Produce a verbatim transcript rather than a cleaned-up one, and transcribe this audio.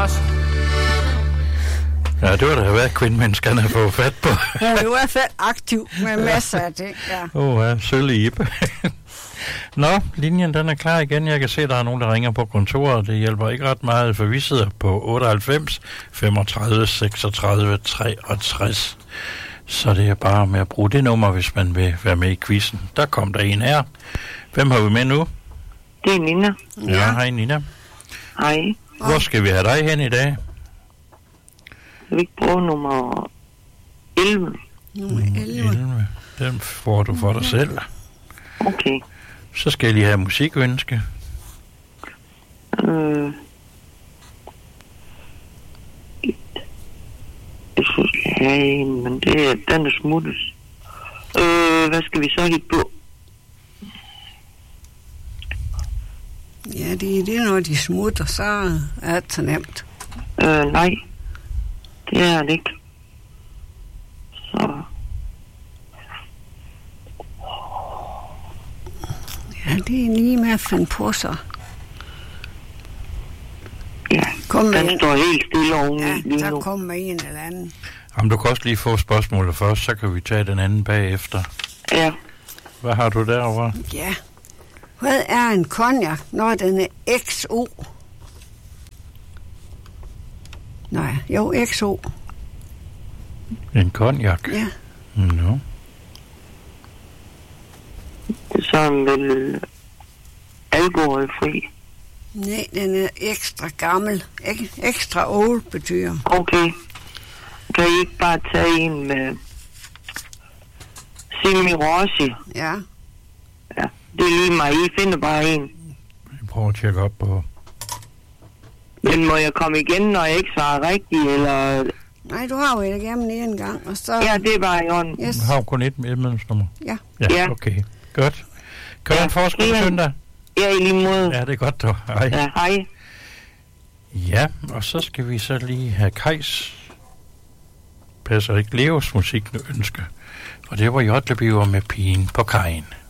græs. Ja, det var da hvad kvindmenneskerne har fået fat på. Hun er i hvert fald aktiv med masser af ting, ja. Åh, ja, Sølle Ibe. Nå, linjen den er klar igen. Jeg kan se, der er nogen, der ringer på kontoret. Det hjælper ikke ret meget, for vi sidder på otteoghalvfems femogtredive seksogtredive treogtres. Så det er bare med at bruge det nummer, hvis man vil være med i quizzen. Der kom der en her. Hvem har vi med nu? Det er Nina. Ja, ja, hej Nina. Hej. Hvor skal vi have dig hen i dag? Jeg vil ikke bruge nummer elleve. Nummer elleve. elleve. Den får du for dig selv. Okay. Så skal jeg lige have musikønske. Øh... Jeg synes, jeg har en, men det er, den er smuttet. Øh, hvad skal vi så hitte på? Ja, det, det er når de smutter, så er det så nemt. Øh, nej. Det er det ikke. Så... Ja, det er lige med at finde på sig. Ja, kom den med står helt stille oven ja, lige så nu. kom med en eller anden. Jamen, du kan også lige få spørgsmålet først, så kan vi tage den anden bagefter. Ja. Hvad har du derovre? Ja. Hvad er en cognac, når den er X O? Nej, jo, X O. En cognac? Ja. Nå. Det er sådan vel alkoholfri. Nej, den er ekstra gammel. Ek- ekstra old betyder. Okay. Kan I ikke bare tage en med Semi-Rossi? Ja. Ja, det er lige mig. I finder bare en. Vi prøver at tjekke op på... Men må jeg komme igen, når jeg ikke svarer rigtigt, eller... Nej, du har jo det igennem en gang, og så... Ja, det er bare i orden. Yes. Du har jo kun et medlemsnummer. Ja. Ja, Ja. okay. Godt. Kan du Ja. en forskel Ja. søndag? Ja, i lige måde. Ja, det er godt, du. Hej. Ja, hej. Ja, og så skal vi så lige have Kajs. Passer ikke Leos musikønske. Og det var Jotlebiver med Pigen på Kajen.